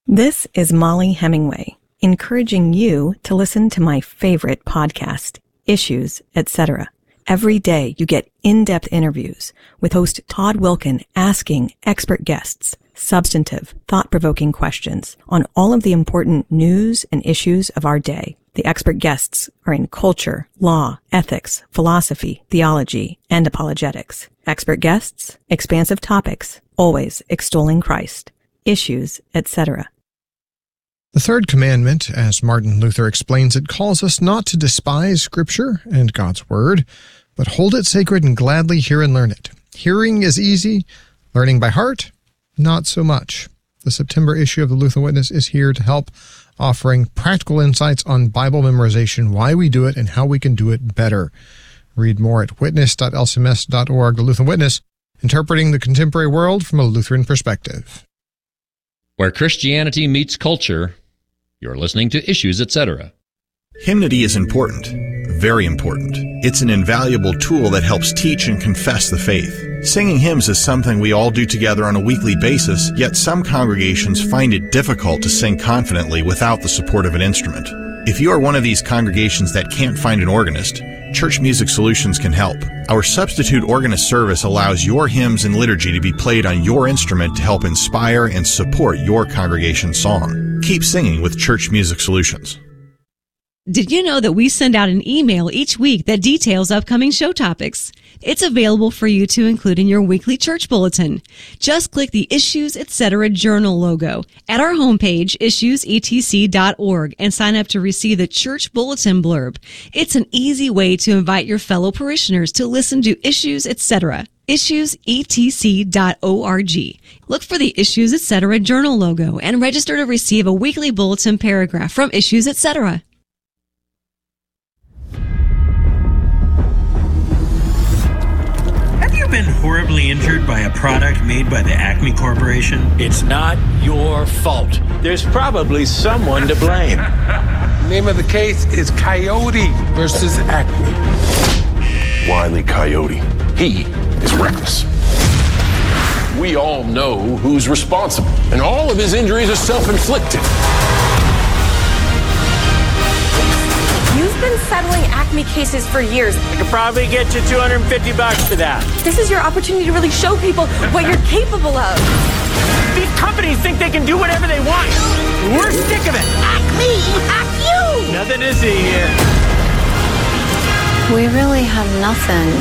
This is Molly Hemingway, encouraging you to listen to my favorite podcast, Issues, Etc. Every day you get in-depth interviews with host Todd Wilkin asking expert guests substantive, thought-provoking questions on all of the important news and issues of our day. The expert guests are in culture, law, ethics, philosophy, theology, and apologetics. Expert guests, expansive topics, always extolling Christ. Issues, etc. The third commandment, as Martin Luther explains it, calls us not to despise Scripture and God's Word, but hold it sacred and gladly hear and learn it. Hearing is easy, learning by heart, not so much. The September issue of the Lutheran Witness is here to help, offering practical insights on Bible memorization, why we do it, and how we can do it better. Read more at witness.lcms.org. The Lutheran Witness, interpreting the contemporary world from a Lutheran perspective. Where Christianity meets culture, you're listening to Issues, Etc. Hymnody is important, very important. It's an invaluable tool that helps teach and confess the faith. Singing hymns is something we all do together on a weekly basis, yet some congregations find it difficult to sing confidently without the support of an instrument. If you are one of these congregations that can't find an organist, Church Music Solutions can help. Our substitute organist service allows your hymns and liturgy to be played on your instrument to help inspire and support your congregation's song. Keep singing with Church Music Solutions. Did you know that we send out an email each week that details upcoming show topics? It's available for you to include in your weekly church bulletin. Just click the Issues, Etc. Journal logo at our homepage, issuesetc.org, and sign up to receive the church bulletin blurb. It's an easy way to invite your fellow parishioners to listen to Issues, Etc. issuesetc.org. Look for the Issues, Etc. Journal logo and register to receive a weekly bulletin paragraph from Issues, Etc. Have you been horribly injured by a product made by the Acme Corporation? It's not your fault. There's probably someone to blame. Name of the case is Coyote versus Acme. Wile E. Coyote. He is reckless. We all know who's responsible, and all of his injuries are self-inflicted. You've been settling Acme cases for years. I could probably get you $250 for that. This is your opportunity to really show people what you're capable of. These companies think they can do whatever they want. We're sick of it. Acme, act you! Nothing to see here. We really have nothing.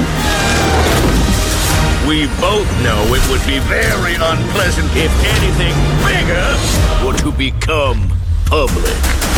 We both know it would be very unpleasant if anything bigger were to become public.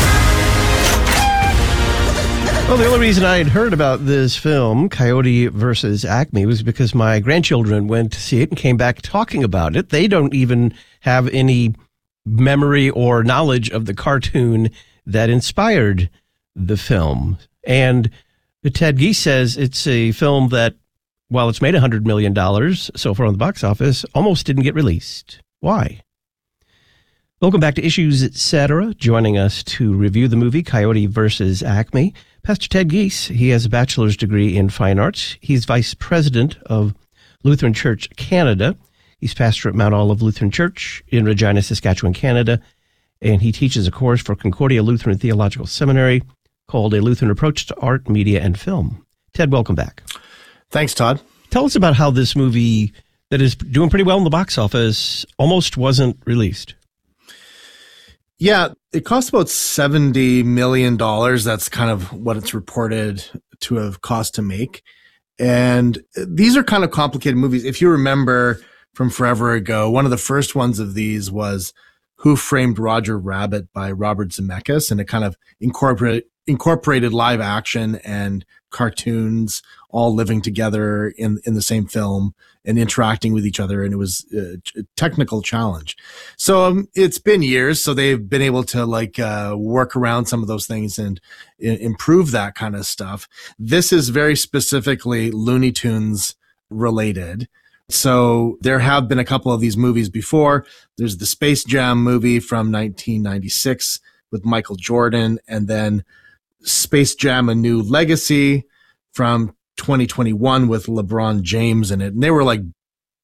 Well, the only reason I had heard about this film, Coyote versus Acme, was because my grandchildren went to see it and came back talking about it. They don't even have any memory or knowledge of the cartoon that inspired the film. And Ted Geese says it's a film that, while it's made $100 million so far on the box office, almost didn't get released. Why? Welcome back to Issues, Etc. Joining us to review the movie Coyote versus Acme, Pastor Ted Geese. He has a bachelor's degree in fine arts. He's vice president of Lutheran Church Canada. He's pastor at Mount Olive Lutheran Church in Regina, Saskatchewan, Canada. And he teaches a course for Concordia Lutheran Theological Seminary called A Lutheran Approach to Art, Media, and Film. Ted, welcome back. Thanks, Todd. Tell us about how this movie that is doing pretty well in the box office almost wasn't released. Yeah, it cost about $70 million. That's kind of what it's reported to have cost to make. And these are kind of complicated movies. If you remember from forever ago, one of the first ones of these was Who Framed Roger Rabbit by Robert Zemeckis, and it kind of incorporated live action and cartoons all living together in the same film and interacting with each other. And it was a technical challenge. So it's been years. So they've been able to work around some of those things and improve that kind of stuff. This is very specifically Looney Tunes related. So there have been a couple of these movies before. There's the Space Jam movie from 1996 with Michael Jordan, and then Space Jam: A New Legacy from 2021 with LeBron James in it. And they were like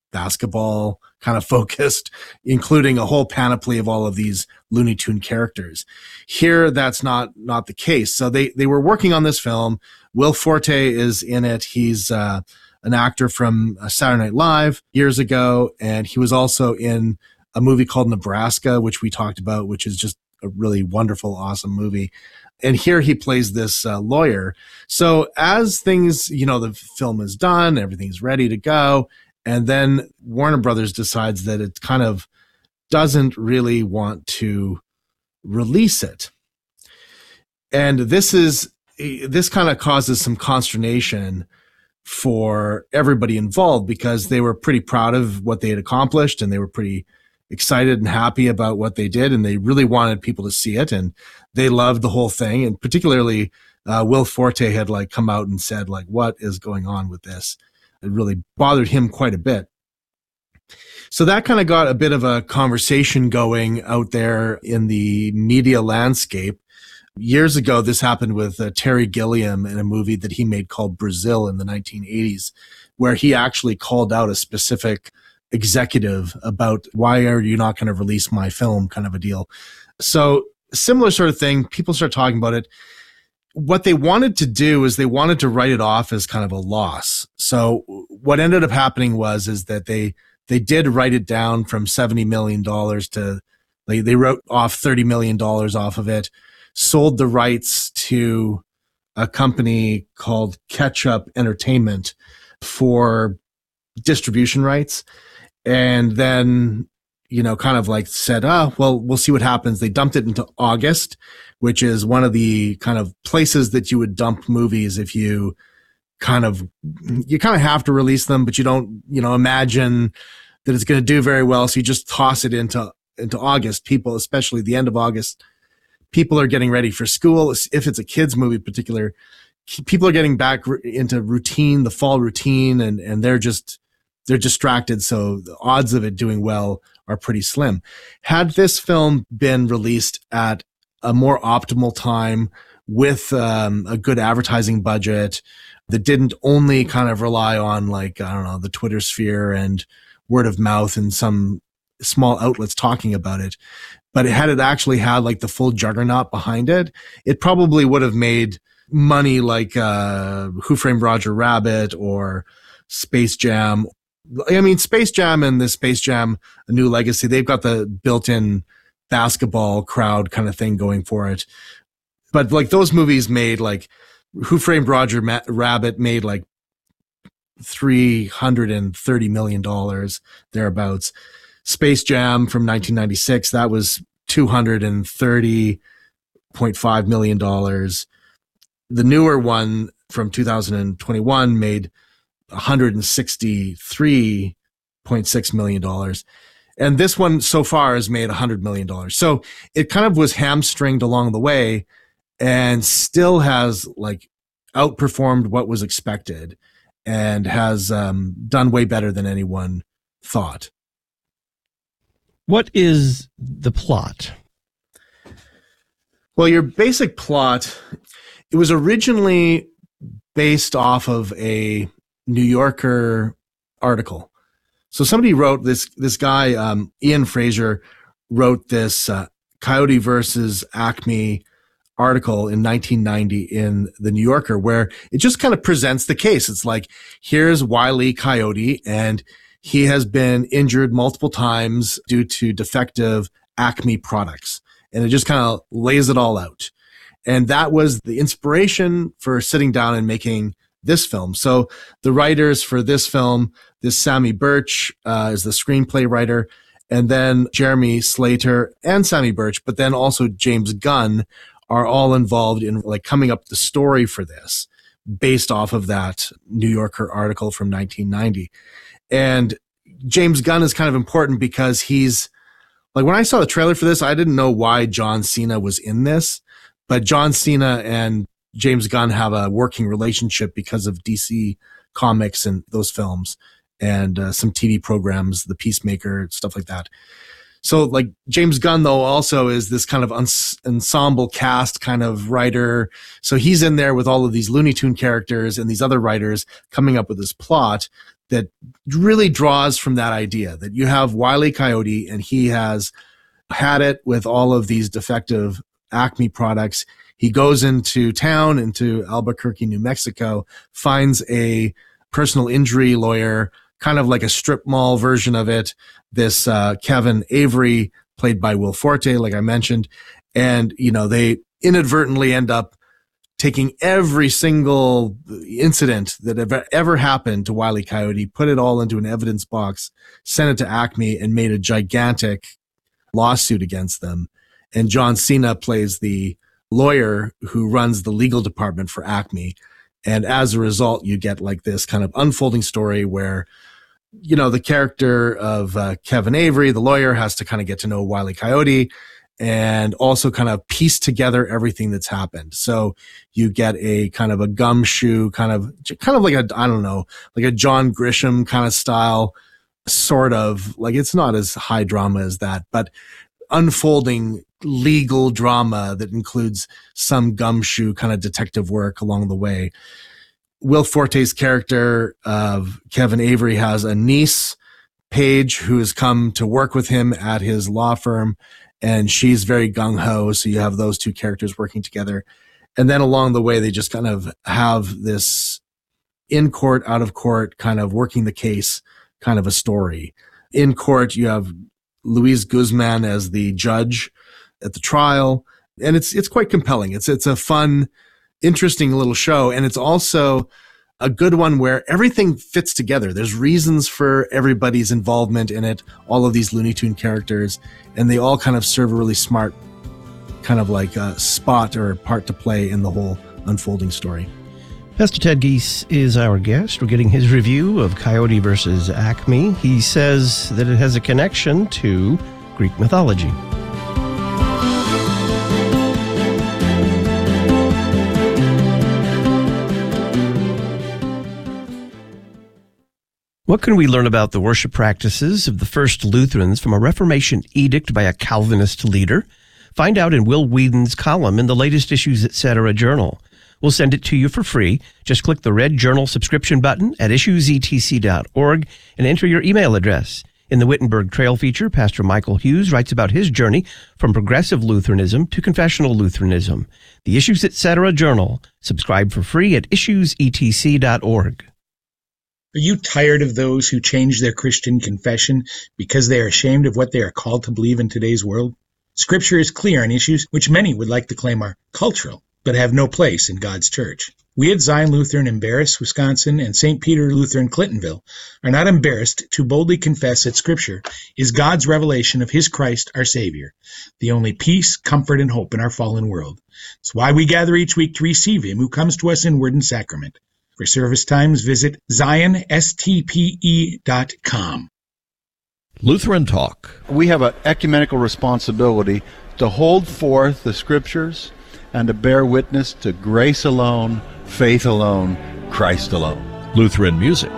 basketball kind of focused, including a whole panoply of all of these Looney Tune characters. Here, that's not the case. So they were working on this film. Will Forte is in it. He's an actor from Saturday Night Live years ago, and he was also in a movie called Nebraska, which we talked about, which is just a really wonderful, awesome movie. And here he plays this lawyer. So as things, the film is done, everything's ready to go, and then Warner Brothers decides that it kind of doesn't really want to release it. And this kind of causes some consternation for everybody involved, because they were pretty proud of what they had accomplished, and they were pretty excited and happy about what they did, and they really wanted people to see it, and they loved the whole thing. And particularly Will Forte had come out and said, what is going on with this? It really bothered him quite a bit. So that kind of got a bit of a conversation going out there in the media landscape. Years ago, this happened with Terry Gilliam in a movie that he made called Brazil in the 1980s, where he actually called out a specific executive about, why are you not going to release my film, kind of a deal. So similar sort of thing. People start talking about it. What they wanted to do is they wanted to write it off as kind of a loss. So what ended up happening is that they did write it down from $70 million to, they wrote off $30 million off of it, sold the rights to a company called Ketchup Entertainment for distribution rights. And then, kind of said, well, we'll see what happens. They dumped it into August, which is one of the kind of places that you would dump movies if you kind of have to release them, but you don't, imagine that it's going to do very well. So you just toss it into August. People, especially the end of August, people are getting ready for school. If it's a kid's movie in particular, people are getting back into routine, the fall routine, and they're distracted. So the odds of it doing well are pretty slim. Had this film been released at a more optimal time with a good advertising budget that didn't only kind of rely on the Twitter sphere and word of mouth and some small outlets talking about it, but had it actually had the full juggernaut behind it, it probably would have made money like Who Framed Roger Rabbit or Space Jam. I mean, Space Jam and the Space Jam A New Legacy, they've got the built-in basketball crowd kind of thing going for it. But those movies made Who Framed Roger Rabbit made $330 million thereabouts. Space Jam from 1996, that was $230.5 million. The newer one from 2021 made $163.6 million. And this one so far has made $100 million. So it kind of was hamstringed along the way and still has outperformed what was expected and has done way better than anyone thought. What is the plot? Well, your basic plot, it was originally based off of a New Yorker article. So somebody wrote this guy, Ian Fraser, wrote this Coyote versus Acme article in 1990 in the New Yorker, where it just kind of presents the case. It's here's Wile E. Coyote, and he has been injured multiple times due to defective Acme products. And it just kind of lays it all out. And that was the inspiration for sitting down and making this film. So the writers for this film, this Sammy Birch is the screenplay writer, and then Jeremy Slater and Sammy Birch, but then also James Gunn are all involved in coming up the story for this based off of that New Yorker article from 1990. And James Gunn is kind of important because he's when I saw the trailer for this, I didn't know why John Cena was in this, but John Cena and James Gunn have a working relationship because of DC Comics and those films and some TV programs, The Peacemaker, stuff like that. So James Gunn, though, also is this kind of ensemble cast kind of writer. So he's in there with all of these Looney Tune characters and these other writers coming up with this plot that really draws from that idea that you have Wile E. Coyote, and he has had it with all of these defective Acme products. He goes into town, into Albuquerque, New Mexico, finds a personal injury lawyer, kind of like a strip mall version of it. This Kevin Avery, played by Will Forte, like I mentioned. And, they inadvertently end up taking every single incident that ever happened to Wile E. Coyote, put it all into an evidence box, sent it to Acme, and made a gigantic lawsuit against them. And John Cena plays the lawyer who runs the legal department for Acme. And as a result, you get like this kind of unfolding story where, the character of Kevin Avery, the lawyer, has to kind of get to know Wile E. Coyote and also kind of piece together everything that's happened. So you get a kind of a gumshoe, kind of like a John Grisham kind of style, sort of like, it's not as high drama as that, but unfolding legal drama that includes some gumshoe kind of detective work along the way. Will Forte's character of Kevin Avery has a niece, Paige, who has come to work with him at his law firm, and she's very gung-ho. So you have those two characters working together. And then along the way, they just kind of have this in court, out of court, kind of working the case kind of a story. In court, you have Luis Guzman as the judge at the trial. And it's quite compelling. It's a fun, interesting little show. And it's also a good one where everything fits together. There's reasons for everybody's involvement in it, all of these Looney Tune characters, and they all kind of serve a really smart kind of like a spot or part to play in the whole unfolding story. Pastor Ted Giese is our guest. We're getting his review of Coyote versus Acme. He says that it has a connection to Greek mythology. What can we learn about the worship practices of the first Lutherans from a Reformation edict by a Calvinist leader? Find out in Will Whedon's column in the latest Issues Etc. journal. We'll send it to you for free. Just click the red journal subscription button at issuesetc.org and enter your email address. In the Wittenberg Trail feature, Pastor Michael Hughes writes about his journey from progressive Lutheranism to confessional Lutheranism. The Issues Etc. journal. Subscribe for free at issuesetc.org. Are you tired of those who change their Christian confession because they are ashamed of what they are called to believe in today's world? Scripture is clear on issues which many would like to claim are cultural, but have no place in God's church. We at Zion Lutheran in Barris, Wisconsin, and St. Peter Lutheran Clintonville are not embarrassed to boldly confess that Scripture is God's revelation of His Christ, our Savior, the only peace, comfort, and hope in our fallen world. It's why we gather each week to receive Him who comes to us in word and sacrament. For service times, visit zionstpe.com. Lutheran Talk. We have an ecumenical responsibility to hold forth the Scriptures and to bear witness to grace alone, faith alone, Christ alone. Lutheran music.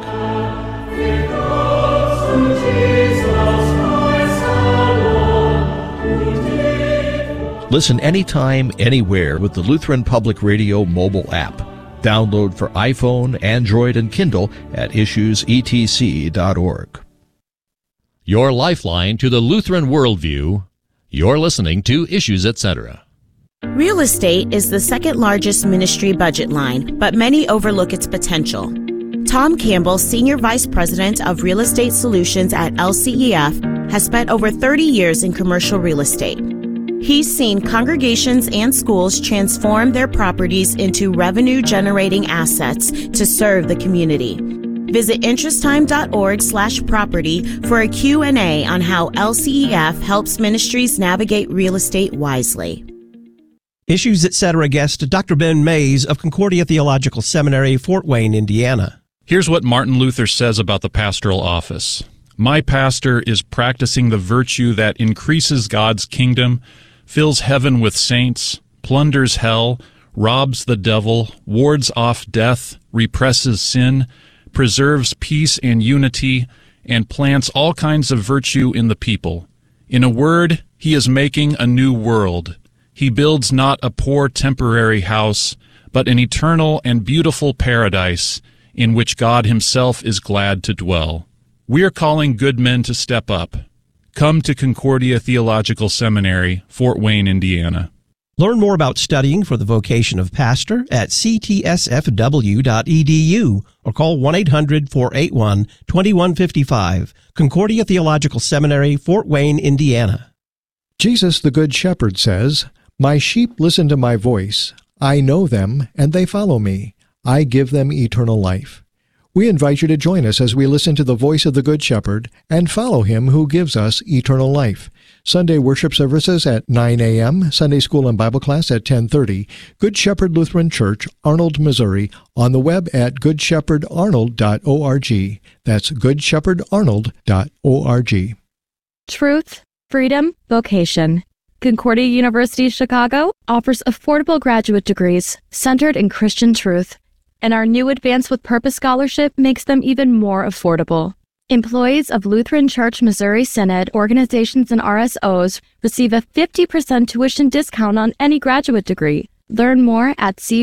Listen anytime, anywhere with the Lutheran Public Radio mobile app. Download for iPhone, Android, and Kindle at issuesetc.org. Your lifeline to the Lutheran worldview. You're listening to Issues Etc. Real estate is the second largest ministry budget line, but many overlook its potential. Tom Campbell, Senior Vice President of Real Estate Solutions at LCEF, has spent over 30 years in commercial real estate. He's seen congregations and schools transform their properties into revenue-generating assets to serve the community. Visit interesttime.org/property for a Q&A on how LCEF helps ministries navigate real estate wisely. Issues Etc. guest Dr. Ben Mays of Concordia Theological Seminary, Fort Wayne, Indiana. Here's what Martin Luther says about the pastoral office. My pastor is practicing the virtue that increases God's kingdom, fills heaven with saints, plunders hell, robs the devil, wards off death, represses sin, preserves peace and unity, and plants all kinds of virtue in the people. In a word, he is making a new world. He builds not a poor temporary house, but an eternal and beautiful paradise in which God Himself is glad to dwell. We are calling good men to step up. Come to Concordia Theological Seminary, Fort Wayne, Indiana. Learn more about studying for the vocation of pastor at ctsfw.edu or call 1-800-481-2155. Concordia Theological Seminary, Fort Wayne, Indiana. Jesus, the Good Shepherd, says, "My sheep listen to my voice. I know them, and they follow me. I give them eternal life." We invite you to join us as we listen to the voice of the Good Shepherd and follow Him who gives us eternal life. Sunday worship services at 9 a.m., Sunday school and Bible class at 10:30, Good Shepherd Lutheran Church, Arnold, Missouri, on the web at goodshepherdarnold.org. That's goodshepherdarnold.org. Truth, freedom, vocation. Concordia University Chicago offers affordable graduate degrees centered in Christian truth, and our new Advance with Purpose Scholarship makes them even more affordable. Employees of Lutheran Church Missouri Synod organizations and RSOs receive a 50% tuition discount on any graduate degree. Learn more at